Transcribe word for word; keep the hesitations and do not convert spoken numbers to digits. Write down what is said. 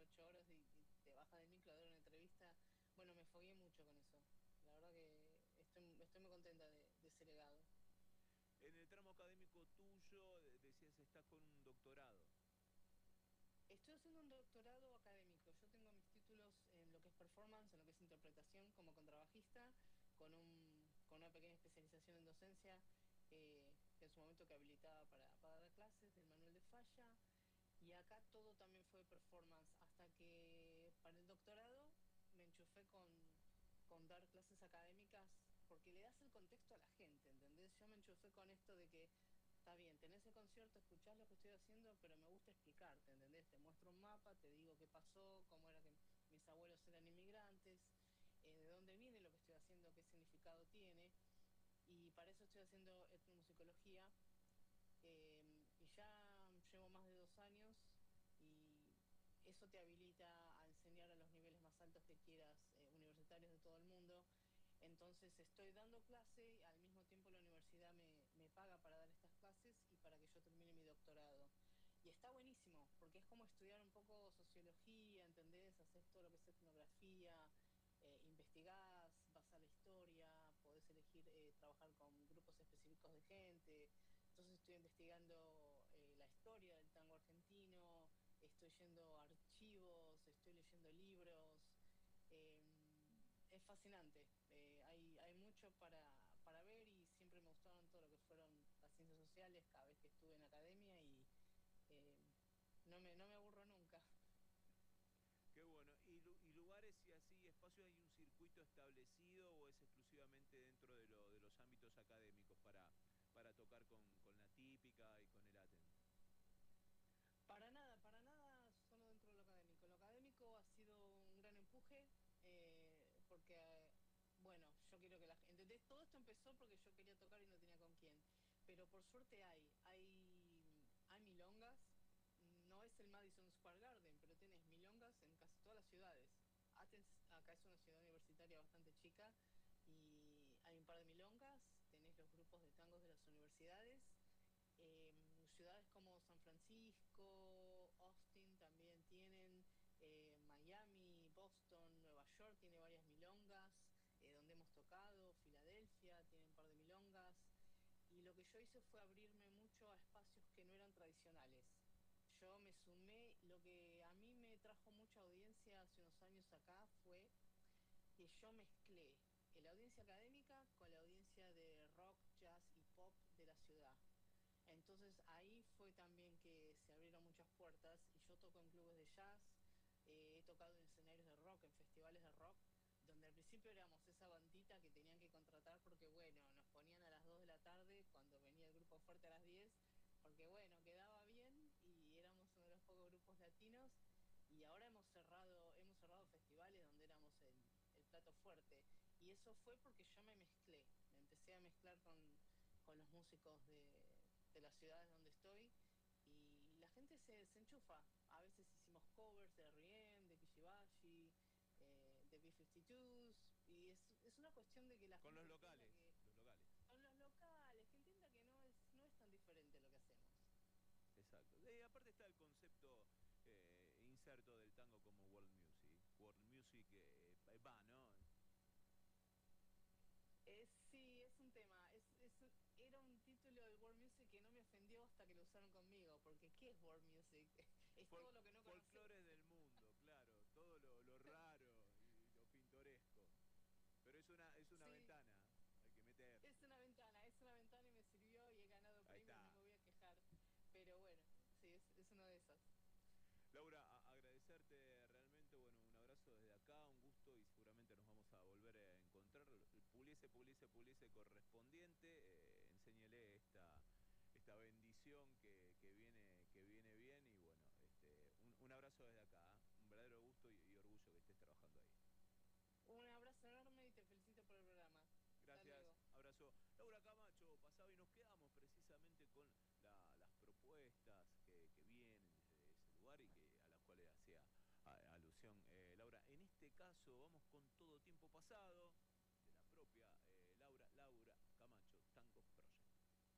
ocho horas y, y te bajas del micro a dar una entrevista. Bueno, me fogué mucho con eso. La verdad que estoy, estoy muy contenta de, de ese legado. En el tramo académico tuyo, de- decías, estás con un doctorado. Estoy haciendo un doctorado académico. Yo tengo mis títulos en lo que es performance, en lo que es interpretación como contrabajista, con, un, con una pequeña especialización en docencia, eh, que en su momento que habilitaba para, para dar clases del manual de falla. Y acá todo también fue performance, hasta que para el doctorado me enchufé con, con dar clases académicas, porque le das el contexto a la gente, ¿entendés? Yo me enchufé con esto de que, está bien, tenés el concierto, escuchás lo que estoy haciendo, pero me gusta explicarte, ¿entendés? Te muestro un mapa, te digo qué pasó, cómo era que mis abuelos eran inmigrantes, eh, de dónde viene lo que estoy haciendo, qué significado tiene, y para eso estoy haciendo etnomusicología, eh, y ya llevo más de dos años y eso te habilita a enseñar a los niveles más altos que quieras, eh, universitarios de todo el mundo. Entonces estoy dando clase, al mismo tiempo la universidad me, me paga para dar estas clases y para que yo termine mi doctorado. Y está buenísimo, porque es como estudiar un poco sociología, ¿entendés? Haces todo lo que es etnografía, eh, investigás, vas a la historia, podés elegir eh, trabajar con grupos específicos de gente. Entonces estoy investigando eh, la historia del tango argentino, estoy yendo a archivos, estoy leyendo libros. Eh, es fascinante. Eh, hay, hay mucho para, para ver y siempre me gustaron todo lo que fueron las ciencias sociales cada vez que estuve en academia y eh, no, me, no me aburro nunca. Qué bueno. ¿Y, lu- y lugares y así, espacios, hay un circuito establecido o es exclusivamente dentro de, lo- de los ámbitos académicos para, para tocar con, con la típica y con el Aten? Para nada, para nada, solo dentro de lo académico. Lo académico ha sido un gran empuje, eh, porque, eh, bueno, yo quiero que la gente... ¿Entendés? Todo esto empezó porque yo quería tocar y no tenía con quién. Pero por suerte hay, hay, hay milongas. No es el Madison Square Garden, pero tenés milongas en casi todas las ciudades. Athens acá es una ciudad universitaria bastante chica y hay un par de milongas. Tenés los grupos de tangos de las universidades. Eh, ciudades como San Francisco, Austin también tienen, eh, Miami, Boston, Nueva York tiene varias milongas, eh, donde hemos tocado, Filadelfia tiene un par de milongas, y lo que yo hice fue abrirme mucho a espacios que no eran tradicionales. Yo me sumé, lo que a mí me trajo mucha audiencia hace unos años acá fue que yo mezclé la audiencia académica con la audiencia de rock, jazz y pop de la ciudad. Entonces ahí fue también que se abrieron muchas puertas y yo toco en clubes de jazz, eh, he tocado en escenarios de rock, en festivales de rock, donde al principio éramos esa bandita que tenían que contratar porque, bueno, nos ponían a las dos de la tarde cuando venía el grupo fuerte a las diez, porque, bueno, quedaba bien y éramos uno de los pocos grupos latinos y ahora hemos cerrado, hemos cerrado festivales donde éramos el, el plato fuerte y eso fue porque yo me mezclé, me empecé a mezclar con con los músicos de, de las ciudades donde estoy y la gente se, se enchufa. A veces hicimos covers de R E M, de Kishibashi, eh, de B cincuenta y dos y es, es una cuestión de que la Con los gente entienda locales, que los locales. son los locales, que entienda que no es, no es tan diferente lo que hacemos. Exacto. Y aparte está el concepto eh, inserto del tango como world music. World music eh, va, ¿no? Eh, sí, es un tema. Es, es, era un título del World Music que no me ofendió hasta que lo usaron conmigo, porque ¿qué es World Music? Es Fol- todo lo que no folclores conoces. del mundo, claro. Todo lo, lo raro y lo pintoresco. Pero es una, es una Sí, ventana. Hay que es meterse. una ventana, es una ventana y me sirvió y he ganado Ahí premios, no me está. voy a quejar. Pero bueno, sí, es, es una de esas. Laura, a- agradecerte realmente, bueno, un abrazo desde acá, un gusto y seguramente nos vamos a volver a encontrar. Puliese, puliese, puliese correspondiente, eh, enséñele esta, esta bendición que, que viene, que viene bien y bueno, este, un, un abrazo desde acá, ¿eh? Un verdadero gusto y, y orgullo que estés trabajando ahí. Un abrazo enorme y te felicito por el programa. Hasta Gracias, luego. abrazo. Laura Camacho, pasaba y nos quedamos precisamente con la- las propuestas que, que vienen desde ese lugar y que, a las cuales hacía a- alusión eh, Laura. En este caso vamos con Todo Tiempo Pasado.